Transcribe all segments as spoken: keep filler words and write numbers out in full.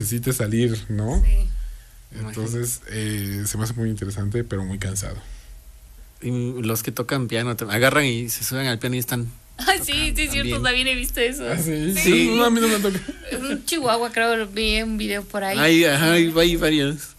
necesite salir, ¿no? Sí. Entonces, eh, se me hace muy interesante, pero muy cansado. Y los que tocan piano te agarran y se suben al piano y están. Ay, sí, sí, es cierto, también he visto eso. ¿Ah, sí? Sí. No, a mí no me toca. Un Chihuahua, creo, vi un video por ahí. Hay, ajá, hay, hay varios.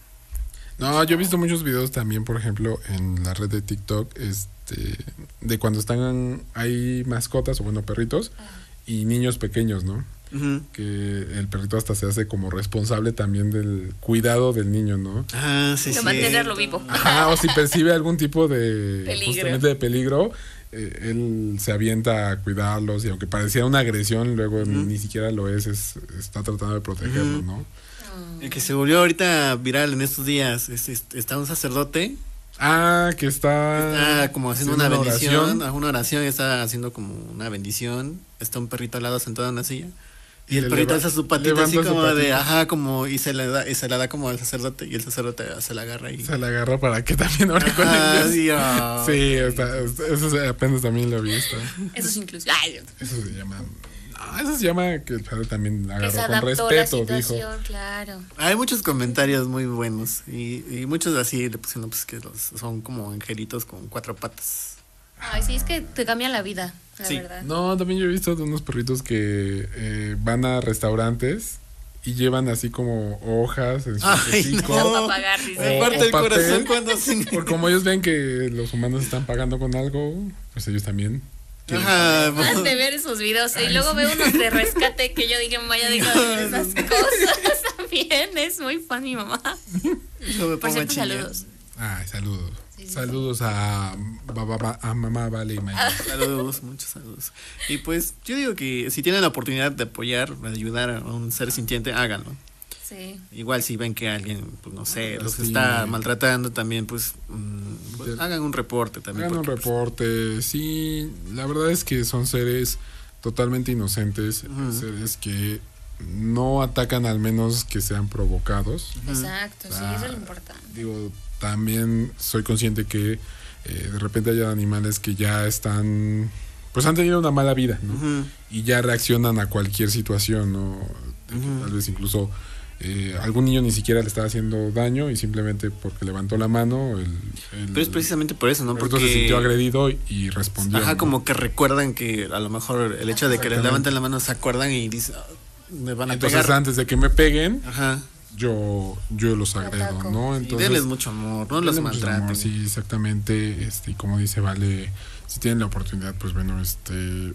No, yo he visto muchos videos también, por ejemplo, en la red de TikTok, este, de cuando están, hay mascotas, o bueno, perritos, y niños pequeños, ¿no? Uh-huh. Que el perrito hasta se hace como responsable también del cuidado del niño, ¿no? Ah, sí, De sí. mantenerlo vivo. Ajá, o si percibe algún tipo de Peligro. justamente de peligro, eh, él se avienta a cuidarlos, y aunque pareciera una agresión, luego Uh-huh. ni, ni siquiera lo es, es, está tratando de protegerlo, Uh-huh. ¿no? El que se volvió ahorita viral en estos días, es, es- está un sacerdote, Ah, que está, está como haciendo una bendición, una oración, está haciendo como una bendición, está un perrito al lado sentado en una silla. Y Y el le perrito leva- alza su patita así levanta su como de, patita. ajá, como, y se le da, y se la da como al sacerdote, y el sacerdote se la agarra y. se la agarra para que también ore con Ajá, ellos. sí, ah. Sí, está- eso se- apenas también lo he visto. Eso es inclusive. Ay, Eso se llama. No, eso se llama que el padre también que se agarró con adaptó a la respeto, dijo. situación, claro. Hay muchos comentarios muy buenos, y, y muchos así le pusieron pues que los, son como angelitos con cuatro patas. Ay, sí, es que te cambia la vida, la Sí. verdad. No, también yo he visto de unos perritos que eh, van a restaurantes y llevan así como hojas en su Ay, hocico. no. Para pagar, dice. Me O- parte o el papel. corazón cuando hacen. Porque como ellos ven que los humanos están pagando con algo, pues ellos también. quieren. Ajá, Antes de ver esos videos y luego veo unos de rescate que yo dije, vaya, deja de ver esas cosas también. Es muy fan mi mamá. yo me Por pongo a cierto, chillar. saludos. Ay, saludos. Sí, sí, saludos a, ba- ba- ba- a mamá Vale y Maya. Saludos, muchos saludos. Y pues yo digo que si tienen la oportunidad de apoyar, de ayudar a un ser sintiente, háganlo. Sí. Igual si ven que alguien, pues no sé, los Sí. está maltratando también, pues, mm, pues, hagan un reporte también. Hagan un porque, pues, reporte. Sí, la verdad es que son seres totalmente inocentes, Ujú. seres que no atacan al menos que sean provocados. Exacto, sí, Ah, eso es lo importante. Digo, también soy consciente que eh, de repente hay animales que ya están, pues han tenido una mala vida, ¿no? ujú, Y ya reaccionan a cualquier situación, ¿no? Ujú. Tal vez incluso eh, algún niño ni siquiera le estaba haciendo daño y simplemente porque levantó la mano, el, el Pero es precisamente por eso, ¿no? perrito Porque se sintió agredido y respondió. Ajá, ¿no? como que recuerdan que a lo mejor el hecho de que les Exactamente. levanten la mano se acuerdan y dicen, "Ah, me van a Entonces pegar". antes de que me peguen, Ajá. yo, yo los agredo, Ataco. ¿no? Y Entonces, denles mucho amor, no los denle mucho maltraten. amor, sí, exactamente. Este, y como dice Vale, si tienen la oportunidad, pues bueno, este,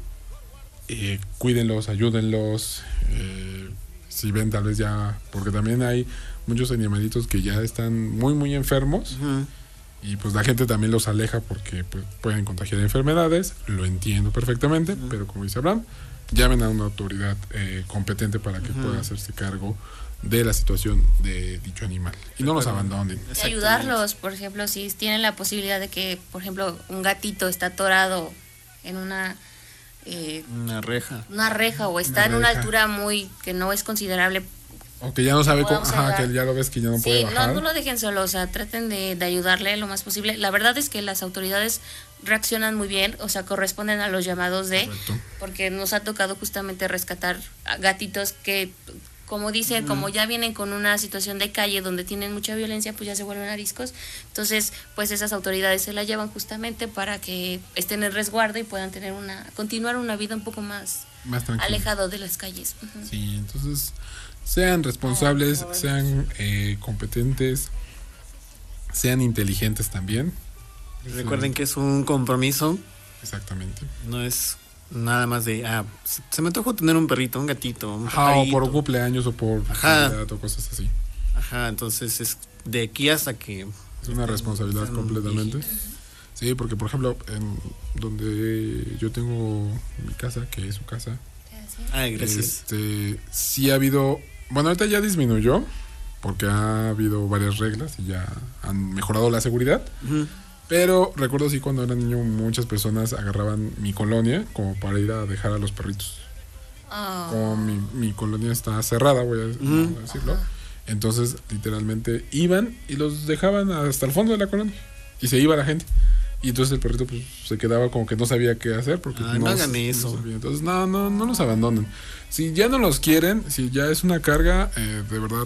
eh, cuídenlos, ayúdenlos. Eh, si ven tal vez ya, porque también hay muchos animalitos que ya están muy, muy enfermos. Ujú. Y pues la gente también los aleja porque pues, pueden contagiar enfermedades, lo entiendo perfectamente, Ujú. pero como dice Abraham, llamen a una autoridad eh, competente para que Ujú. pueda hacerse cargo de la situación de dicho animal. Y no los abandonen. Y Exactamente. ayudarlos, por ejemplo, si tienen la posibilidad de que, por ejemplo, un gatito está atorado en una eh, Una reja. una reja o está Una en una reja. altura muy que no es considerable. O que ya no sabe cómo, Podamos ajá, ayudar. que ya lo ves que ya no puede Sí, bajar. no, no lo dejen solo, o sea, traten de, de ayudarle lo más posible. La verdad es que las autoridades reaccionan muy bien, o sea, corresponden a los llamados de, Correcto. porque nos ha tocado justamente rescatar a gatitos que, como dicen, como ya vienen con una situación de calle donde tienen mucha violencia, pues ya se vuelven ariscos. Entonces, pues esas autoridades se la llevan justamente para que estén en resguardo y puedan tener una, continuar una vida un poco más Más tranquilo. alejado de las calles. Ujú. Sí, entonces sean responsables, Ay, sean eh, competentes, sean inteligentes también. Recuerden que es un compromiso, Exactamente. no es nada más de, ah, se se me antojó tener un perrito, un gatito, un Ajá, o pajarito. por cumpleaños o por Ajá. Navidad o cosas así. Ajá, entonces es de aquí hasta que... Es una responsabilidad estén completamente. viejitos. Sí, porque por ejemplo, en donde yo tengo mi casa, que es su casa, Ay, gracias. este, sí ha habido, bueno, ahorita ya disminuyó, porque ha habido varias reglas y ya han mejorado la seguridad. Ujú. Pero recuerdo sí cuando era niño muchas personas agarraban mi colonia como para ir a dejar a los perritos. Ah. Como mi, mi colonia está cerrada, voy a Ujú. decirlo. Entonces, literalmente iban y los dejaban hasta el fondo de la colonia. Y se iba la gente. y entonces el perrito pues se quedaba como que no sabía qué hacer porque Ah, no, no hagan no eso. sabía. Entonces no, no, no los abandonen. Si ya no los quieren, si ya es una carga, eh, de verdad